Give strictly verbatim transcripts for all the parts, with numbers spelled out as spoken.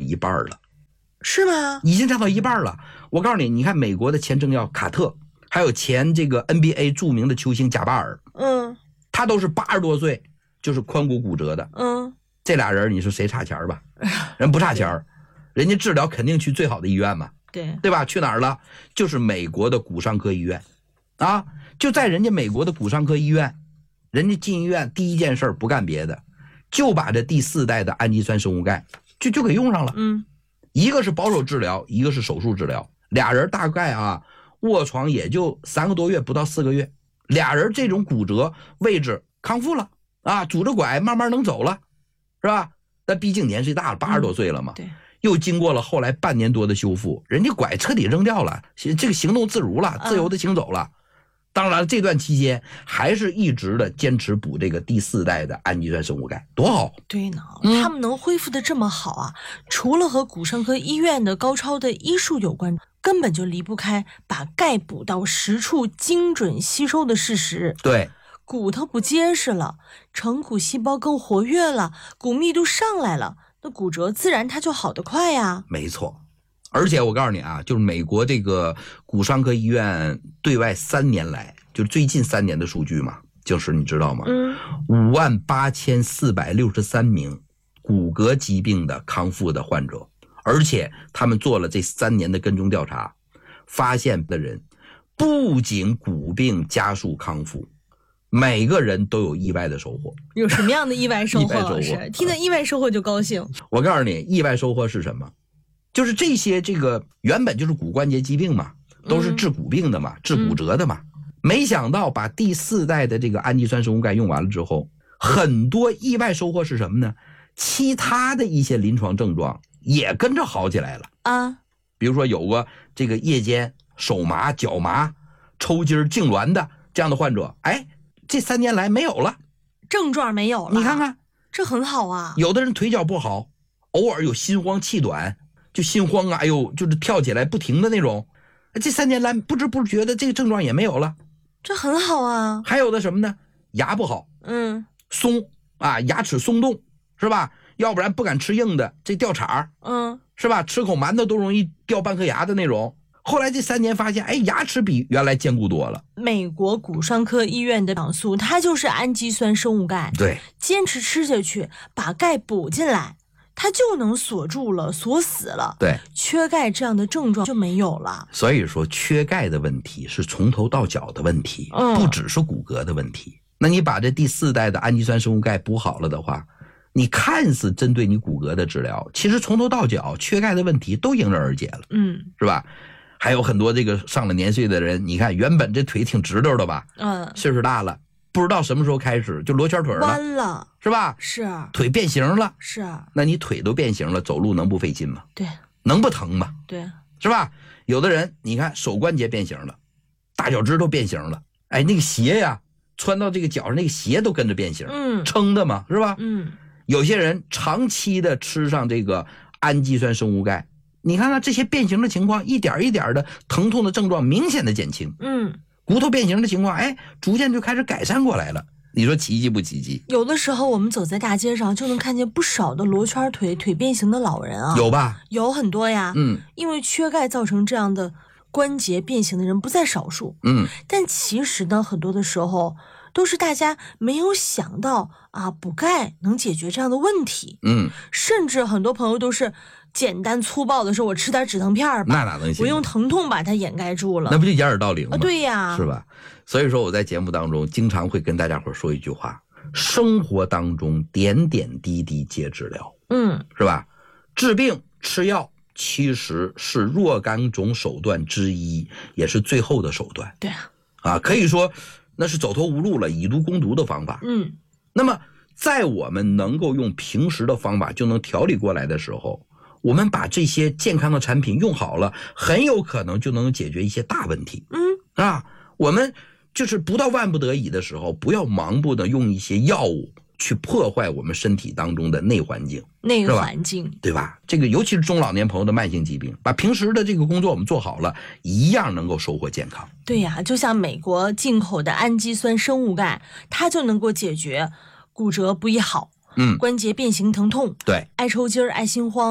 一半了。 是吗？ 已经降到一半了。我告诉你，你看美国的前政要卡特，还有前这个 N B A 著名的球星贾巴尔， 嗯， 他都是八十多岁就是髋骨骨折的。 嗯， 这俩人你说谁差钱吧？人不差钱，人家治疗肯定去最好的医院嘛， 对对吧？去哪儿了？就是美国的骨伤科医院啊，就在人家美国的骨伤科医院，人家进医院第一件事不干别的，就把这第四代的氨基酸生物钙就就给用上了。 嗯， 一个是保守治疗，一个是手术治疗，俩人大概啊卧床也就三个多月，不到四个月，俩人这种骨折位置康复了啊，拄着拐慢慢能走了，是吧？但毕竟年岁大了，八十多岁了嘛， 嗯、对， 又经过了后来半年多的修复，人家拐彻底扔掉了，这个行动自如了，自由的行走了。嗯，当然这段期间还是一直的坚持补这个第四代的氨基酸生物钙，多好。 对呢， 嗯， 他们能恢复的这么好啊，除了和骨伤科医院的高超的医术有关，根本就离不开把钙补到实处精准吸收的事实。 对， 骨头不结实了，成骨细胞更活跃了，骨密度上来了，那骨折自然它就好得快呀。 没错。而且我告诉你啊，就是美国这个骨伤科医院对外三年来，就是最近三年的数据嘛，就是你知道吗？ 嗯， 五万八千四百六十三名骨骼疾病的康复的患者，而且他们做了这三年的跟踪调查，发现的人不仅骨病加速康复，每个人都有意外的收获。 有什么样的意外收获？老师听到意外收获就高兴。 我告诉你，意外收获是什么？就是这些这个原本就是骨关节疾病嘛，都是治骨病的嘛，嗯、治骨折的嘛。没想到把第四代的这个氨基酸生物钙用完了之后，很多意外收获是什么呢？其他的一些临床症状也跟着好起来了啊。 比如说有个这个夜间手麻、脚麻、抽筋、痉挛的这样的患者，哎，这三年来没有了， 症状没有了。 你看看， 这很好啊。 有的人腿脚不好，偶尔有心慌气短。就心慌啊，哎呦，就是跳起来不停的那种，这三年来不知不觉的这个症状也没有了， 这很好啊。 还有的什么呢？牙不好， 嗯， 松啊，牙齿松动，是吧？要不然不敢吃硬的，这掉茬， 嗯， 是吧？吃口馒头都容易掉半颗牙的那种。后来这三年发现，哎，牙齿比原来坚固多了。 美国骨伤科医院的养素，它就是氨基酸生物钙， 对， 坚持吃下去，把钙补进来。它就能锁住了，锁死了。 对， 缺钙这样的症状就没有了。 所以说，缺钙的问题是从头到脚的问题， 嗯， 不只是骨骼的问题。那你把这第四代的氨基酸生物钙补好了的话，你看似针对你骨骼的治疗，其实从头到脚缺钙的问题都迎刃而解了。 嗯， 是吧？还有很多这个上了年岁的人，你看原本这腿挺直溜的吧， 嗯， 岁数大了。不知道什么时候开始就罗圈腿了， 弯了， 是吧？ 是， 腿变形了， 是。 那你腿都变形了，走路能不费劲吗？ 对， 能不疼吗？ 对， 是吧？有的人你看手关节变形了，大脚趾头变形了，哎，那个鞋呀，穿到这个脚上，那个鞋都跟着变形， 嗯， 撑的嘛，是吧？ 嗯， 有些人长期的吃上这个氨基酸生物钙，你看看这些变形的情况，一点一点的疼痛的症状明显的减轻， 嗯。 骨头变形的情况，哎，逐渐就开始改善过来了。你说奇迹不奇迹？ 有的时候我们走在大街上，就能看见不少的罗圈腿、腿变形的老人啊。 有吧？ 有很多呀。 嗯， 因为缺钙造成这样的关节变形的人不在少数。 嗯， 但其实呢，很多的时候都是大家没有想到啊，补钙能解决这样的问题。 嗯， 甚至很多朋友都是简单粗暴的说，我吃点止疼片吧， 那哪能行？ 我用疼痛把它掩盖住了， 那不就掩耳盗铃吗？ 啊，对呀， 是吧？所以说我在节目当中经常会跟大家伙说一句话：生活当中点点滴滴皆治疗， 嗯， 是吧？治病吃药其实是若干种手段之一，也是最后的手段。 对啊， 啊，可以说那是走投无路了，以毒攻毒的方法。 嗯， 那么在我们能够用平时的方法就能调理过来的时候，我们把这些健康的产品用好了，很有可能就能解决一些大问题。 嗯， 啊，我们就是不到万不得已的时候，不要盲目的用一些药物去破坏我们身体当中的内环境， 内环境， 对吧？这个尤其是中老年朋友的慢性疾病，把平时的这个工作我们做好了，一样能够收获健康。 对呀、啊，就像美国进口的氨基酸生物钙，它就能够解决骨折不易好， 嗯， 关节变形疼痛， 对， 爱抽筋儿、爱心慌，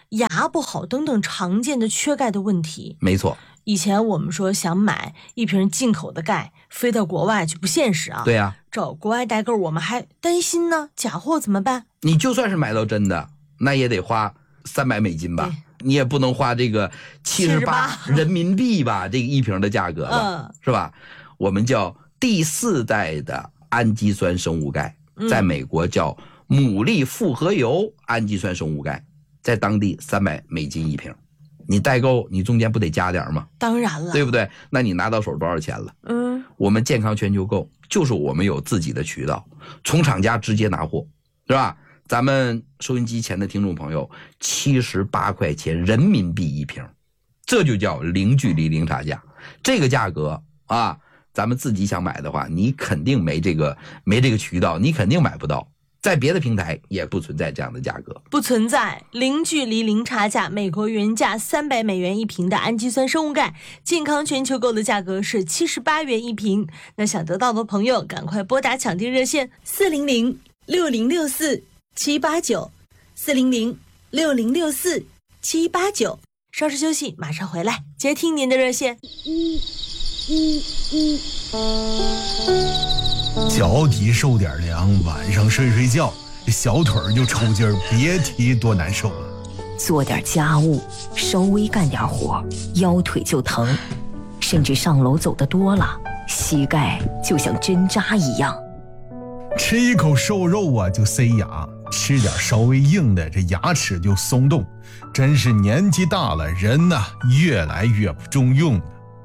牙不好等等常见的缺钙的问题。 没错。 以前我们说想买一瓶进口的钙，飞到国外去不现实啊。 对呀、啊， 找国外代购我们还担心呢，假货怎么办？ 你就算是买到真的，那也得花三百美金吧，你也不能花这个七十八人民币吧，这个一瓶的价格吧， 嗯、 是吧？我们叫第四代的氨基酸生物钙，在美国叫牡蛎复合油氨基酸生物钙，在当地三百美金一瓶。你代购，你中间不得加点吗？ 当然了， 对不对？那你拿到手多少钱了？ 嗯， 我们健康全球购就是我们有自己的渠道，从厂家直接拿货，是吧？咱们收音机前的听众朋友，七十八块钱人民币一瓶，这就叫零距离零差价。这个价格啊，咱们自己想买的话，你肯定没这个没这个渠道，你肯定买不到。在别的平台也不存在这样的价格， 不存在零距离零差价。美国原价三百美元一瓶的氨基酸生物钙，健康全球购的价格是七十八元一瓶。那想得到的朋友，赶快拨打抢订热线四零零六零六四七八九四零零六零六四七八九。稍事休息，马上回来接听您的热线。 嗯嗯嗯脚底受点凉，晚上睡睡觉，小腿儿就抽筋儿，别提多难受了。 做点家务，稍微干点活，腰腿就疼，甚至上楼走得多了，膝盖就像针扎一样。 吃一口瘦肉啊就塞牙，吃点稍微硬的，这牙齿就松动。真是年纪大了，人呐、啊、越来越不中用了。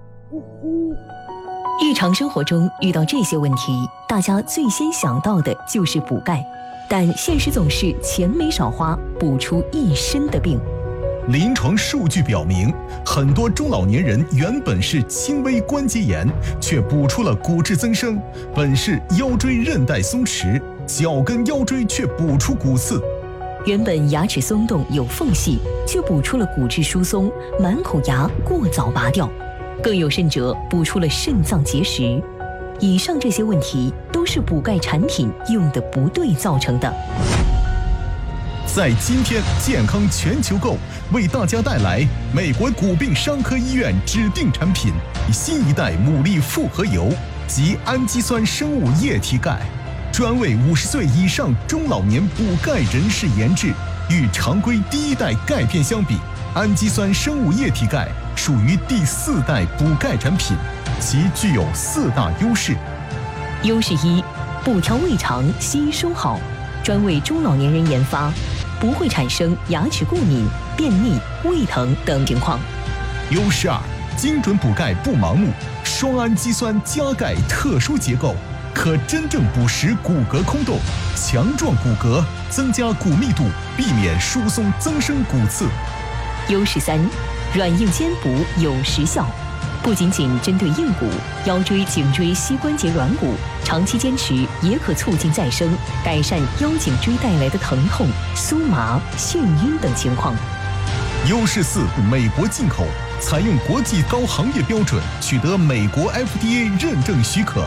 日常生活中遇到这些问题，大家最先想到的就是补钙，但现实总是钱没少花，补出一身的病。 临床数据表明，很多中老年人原本是轻微关节炎，却补出了骨质增生；本是腰椎韧带松弛，脚跟腰椎却补出骨刺。 原本牙齿松动有缝隙，却补出了骨质疏松，满口牙过早拔掉。更有甚者，补出了肾脏结石。以上这些问题都是补钙产品用的不对造成的。 在今天健康全球购为大家带来美国骨病伤科医院指定产品新一代牡蛎复合油及氨基酸生物液体钙，专为五十岁以上中老年补钙人士研制。与常规第一代钙片相比，氨基酸生物液体钙属于第四代补钙产品，其具有四大优势。 优势一，补调胃肠，吸收好，专为中老年人研发，不会产生牙齿过敏、便秘、胃疼等情况。 优势二，精准补钙不盲目，双氨基酸加钙特殊结构，可真正补实骨骼空洞，强壮骨骼，增加骨密度，避免疏松增生骨刺。 优势三，软硬兼补有实效，不仅仅针对硬骨、腰椎、颈椎、膝关节软骨，长期坚持也可促进再生，改善腰颈椎带来的疼痛、酥麻、眩晕等情况。 优势四，美国进口，采用国际高行业标准，取得美国 F D A 认证许可。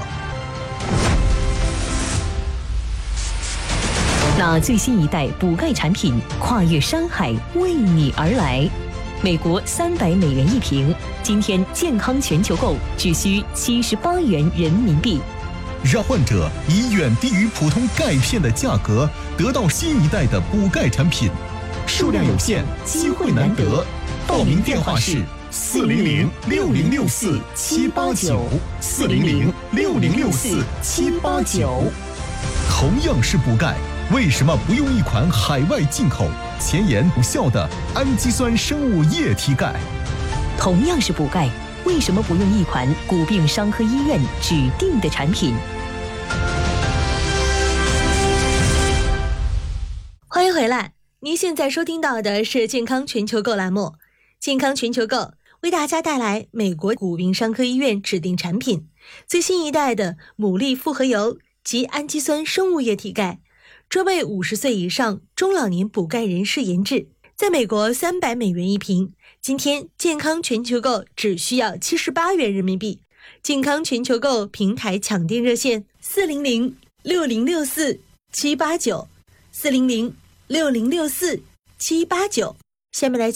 那最新一代补钙产品跨越山海为你而来，美国三百美元一瓶，今天健康全球购只需七十八元人民币， 让患者以远低于普通钙片的价格得到新一代的补钙产品，数量有限，机会难得。报名电话是四零零六零六四七八九四零零六零六四七八九。同样是补钙，为什么不用一款海外进口、前沿无效的氨基酸生物液体钙？ 同样是补钙，为什么不用一款骨病伤科医院指定的产品？ 欢迎回来，您现在收听到的是健康全球购栏目。健康全球购为大家带来美国骨病伤科医院指定产品最新一代的牡蛎复合油及氨基酸生物液体钙，专为五十岁以上中老年补钙人士研制，在美国三百美元一瓶，今天健康全球购只需要七十八元人民币。健康全球购平台抢订热线四零零六零六四七八九四零零六零六四七八九。 下面来